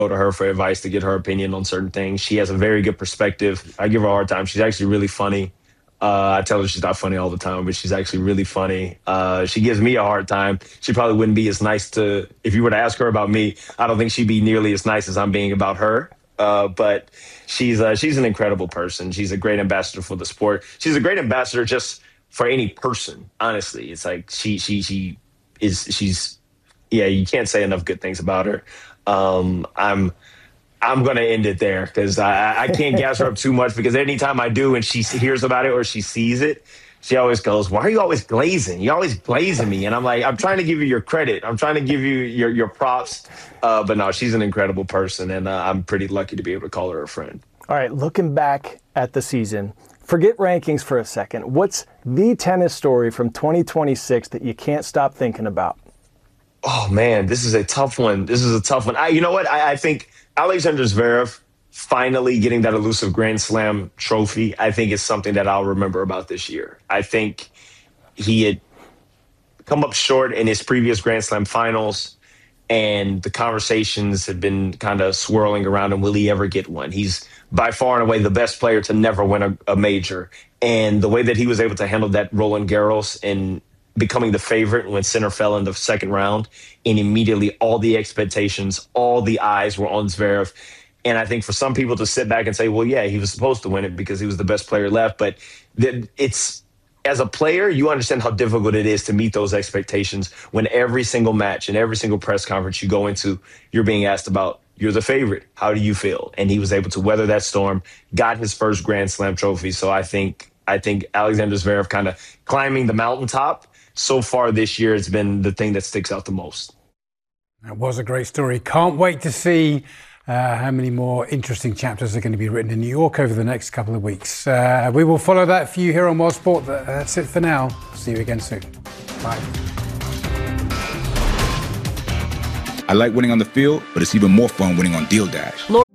go to her for advice to get her opinion on certain things. She has a very good perspective. I give her a hard time. She's actually really funny. I tell her she's not funny all the time, but she's actually really funny. She gives me a hard time. She probably wouldn't be as nice to, if you were to ask her about me, I don't think she'd be nearly as nice as I'm being about her. But she's an incredible person. She's a great ambassador for the sport. She's a great ambassador just for any person. Honestly, it's like she's yeah. You can't say enough good things about her. I'm gonna end it there because I can't gas her up too much because anytime I do and she hears about it or she sees it, she always goes, "Why are you always glazing? You always glazing me." And I'm like, I'm trying to give you your credit. I'm trying to give you your props. But no, she's an incredible person, and I'm pretty lucky to be able to call her a friend. All right, looking back at the season, forget rankings for a second. What's the tennis story from 2026 that you can't stop thinking about? Oh man, this is a tough one. This is a tough one. You know what? I think Alexander Zverev finally getting that elusive Grand Slam trophy, I think is something that I'll remember about this year. I think he had come up short in his previous Grand Slam finals, and the conversations had been kind of swirling around him. Will he ever get one? He's by far and away the best player to never win a major. And the way that he was able to handle that Roland Garros and becoming the favorite when Sinner fell in the second round, and immediately all the expectations, all the eyes were on Zverev. And I think for some people to sit back and say, well, yeah, he was supposed to win it because he was the best player left. But it's, as a player, you understand how difficult it is to meet those expectations when every single match and every single press conference you go into, you're being asked about, you're the favorite. How do you feel? And he was able to weather that storm, got his first Grand Slam trophy. So I think Alexander Zverev kind of climbing the mountaintop so far this year has been the thing that sticks out the most. That was a great story. Can't wait to see how many more interesting chapters are going to be written in New York over the next couple of weeks. We will follow that for you here on World Sport. That's it for now. See you again soon. Bye. I like winning on the field, but it's even more fun winning on Deal Dash.